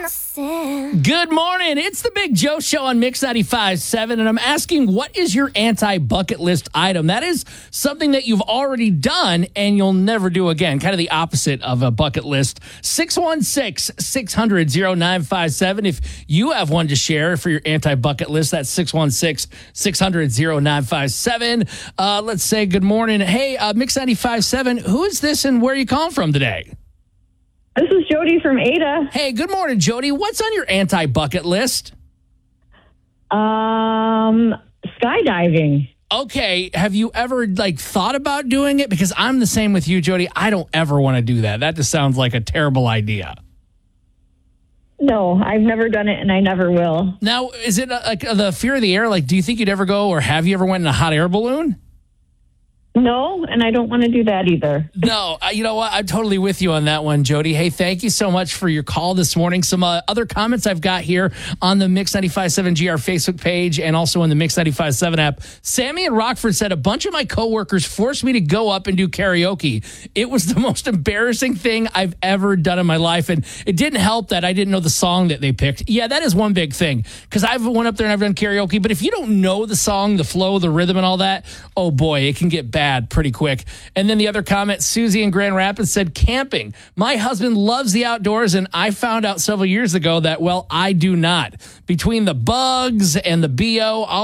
Good morning. It's the Big Joe Show on Mix 95.7, and I'm asking, what is your anti-bucket list item? That is something that you've already done and you'll never do again. Kind of the opposite of a bucket list. 616-600-0957. If you have one to share for your anti-bucket list, that's 616-600-0957. Let's say good morning. Hey, Mix 95.7, who is this and where are you calling from today? This is Jody from Ada. Hey, good morning, Jody. What's on your anti-bucket list? Skydiving. Okay, have you ever thought about doing it? Because I'm the same with you, Jody. I don't ever want to do that. That just sounds like a terrible idea. No, I've never done it and I never will. Now, is it the fear of the air? Do you think you'd ever go, or have you ever went in a hot air balloon? No, and I don't want to do that either. No, you know what? I'm totally with you on that one, Jody. Hey, thank you so much for your call this morning. Some other comments I've got here on the Mix 95.7 GR Facebook page and also on the Mix 95.7 app. Sammy in Rockford said, a bunch of my coworkers forced me to go up and do karaoke. It was the most embarrassing thing I've ever done in my life, and it didn't help that I didn't know the song that they picked. Yeah, that is one big thing, because I've went up there and I've done karaoke, but if you don't know the song, the flow, the rhythm, and all that, oh boy, it can get bad pretty quick. And then the other comment, Susie in Grand Rapids said, camping. My husband loves the outdoors, and I found out several years ago that, well, I do not. Between the bugs and the BO,